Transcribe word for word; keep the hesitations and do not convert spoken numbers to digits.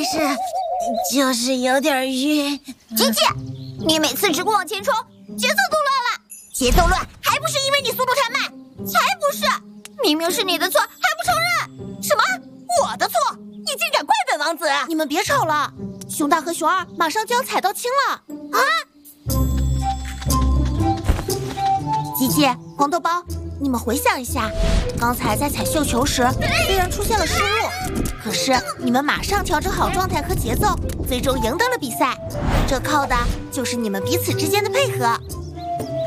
是，就是有点晕。 琪琪，你每次只顾往前冲，节奏都乱了。节奏乱还不是因为你速度太慢？才不是，明明是你的错，还不承认。什么？我的错？你竟敢怪本王子！ 你们别吵了，熊大和熊二马上就要踩到青了啊！ 吉吉、黄豆包，你们回想一下，刚才在踩绣球时，虽然出现了失误，可是你们马上调整好状态和节奏，最终赢得了比赛。这靠的就是你们彼此之间的配合。